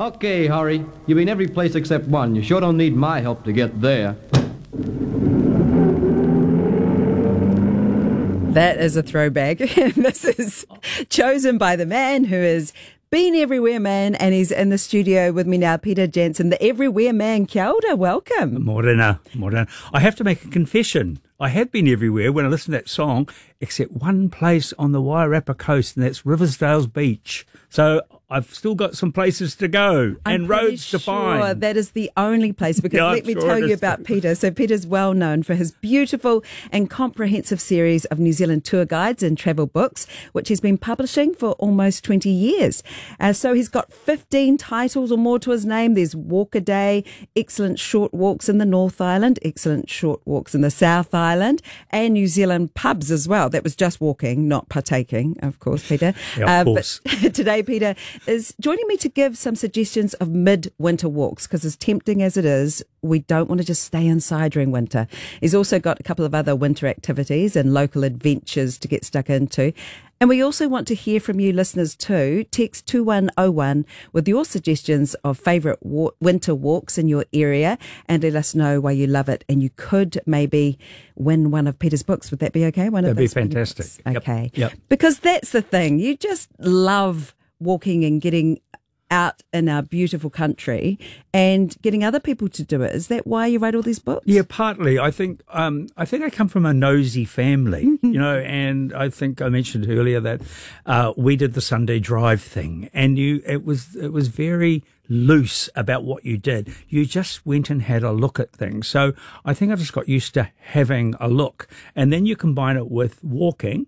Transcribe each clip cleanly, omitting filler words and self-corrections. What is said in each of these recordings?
Okay, Harry. You've been every place except one. You sure don't need my help to get there. That is a throwback. This is chosen by the man who has been everywhere, man, and he's in the studio with me now, Peter Jansen, the everywhere man. Kia ora, welcome. Morena. I have to make a confession. I have been everywhere when I listen to that song, except one place on the Wairarapa coast, and that's Riversdale's Beach. So I've still got some places to go and roads to find. That is the only place, because let me tell you about Peter. So Peter's well known for his beautiful and comprehensive series of New Zealand tour guides and travel books, which he's been publishing for almost 20 years. So he's got 15 titles or more to his name. There's Walk a Day, Excellent Short Walks in the North Island, Excellent Short Walks in the South Island, and New Zealand pubs as well. That was just walking, not partaking, of course, Peter. Yeah, of course. But today, Peter is joining me to give some suggestions of mid-winter walks, because as tempting as it is, we don't want to just stay inside during winter. He's also got a couple of other winter activities and local adventures to get stuck into. And we also want to hear from you listeners too. Text 2101 with your suggestions of favourite winter walks in your area, and let us know why you love it. And you could maybe win one of Peter's books. Would that be okay? That'd be fantastic. Okay. Yep. Because that's the thing. You just love walking and getting out in our beautiful country and getting other people to do it. Is that why you write all these books? Yeah, partly. I think I come from a nosy family, and I think I mentioned earlier that we did the Sunday drive thing, and it was very loose about what you did. You just went and had a look at things. So I think I've just got used to having a look, and then you combine it with walking,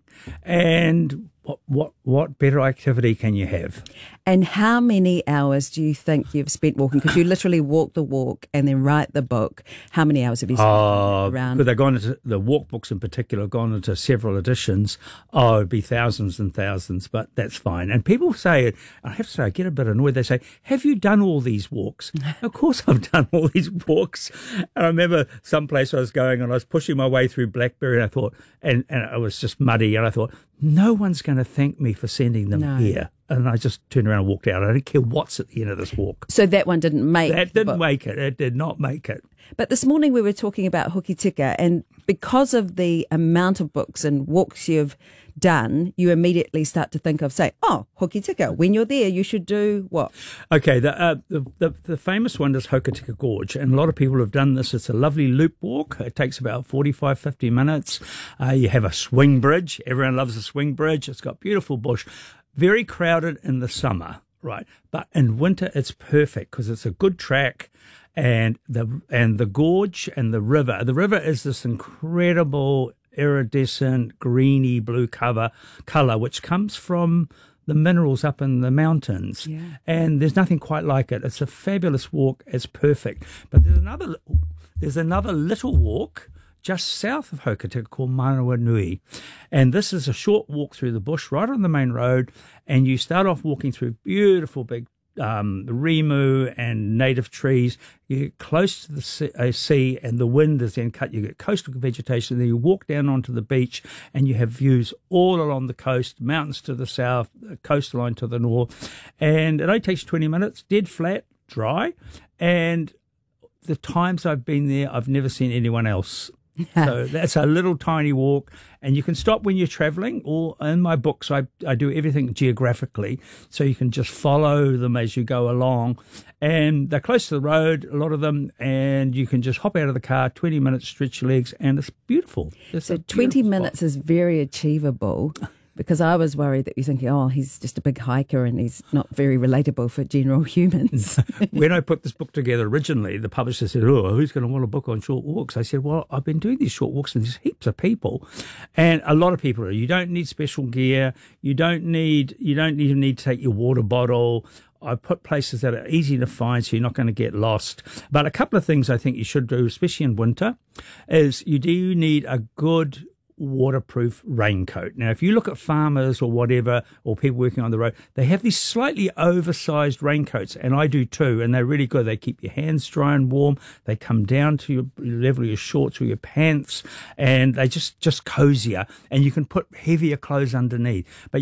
and what better activity can you have? And how many hours do you think you've spent walking? Because you literally walk the walk and then write the book. How many hours have you spent around? They've gone into the walk books in particular, have gone into several editions. It'd be thousands and thousands, but that's fine. And people say, I have to say, I get a bit annoyed. They say, have you done all these walks? Of course I've done all these walks. And I remember some place I was going and I was pushing my way through Blackberry, and I thought, and it was just muddy, and I thought, no one's going to thank me for sending them here. And I just turned around and walked out. I don't care what's at the end of this walk. So that one didn't make That didn't make it. It did not make it. But this morning we were talking about Hokitika, and because of the amount of books and walks you've done, you immediately start to think of, say, Hokitika. When you're there, you should do what? Okay, the famous one is Hokitika Gorge, and a lot of people have done this. It's a lovely loop walk. It takes about 45, 50 minutes. You have a swing bridge. Everyone loves a swing bridge. It's got beautiful bush. Very crowded in the summer, right? But in winter, it's perfect because it's a good track. And the gorge and the river. The river is this incredible iridescent greeny blue colour, which comes from the minerals up in the mountains. Yeah. And there's nothing quite like it. It's a fabulous walk. It's perfect. But there's another little walk just south of Hokitika called Manawa Nui. And this is a short walk through the bush right on the main road. And you start off walking through beautiful big rimu and native trees. You get close to the sea, and the wind is then cut. You get coastal vegetation. Then you walk down onto the beach, and you have views all along the coast, mountains to the south, the coastline to the north. And it only takes 20 minutes, dead flat, dry. And the times I've been there, I've never seen anyone else. So that's a little tiny walk, and you can stop when you're traveling, or in my books I do everything geographically, so you can just follow them as you go along, and they're close to the road, a lot of them, and you can just hop out of the car, 20 minutes, stretch your legs, and it's beautiful. So 20 minutes is very achievable. Because I was worried that you're thinking, he's just a big hiker and he's not very relatable for general humans. When I put this book together originally, the publisher said, who's going to want a book on short walks? I said, well, I've been doing these short walks and there's heaps of people. And a lot of people you don't need special gear. You don't even need to take your water bottle. I put places that are easy to find so you're not going to get lost. But a couple of things I think you should do, especially in winter, is you do need a good waterproof raincoat. Now, if you look at farmers or whatever, or people working on the road, they have these slightly oversized raincoats, and I do too, and they're really good. They keep your hands dry and warm. They come down to your level of your shorts or your pants, and they just cozier, and you can put heavier clothes underneath. But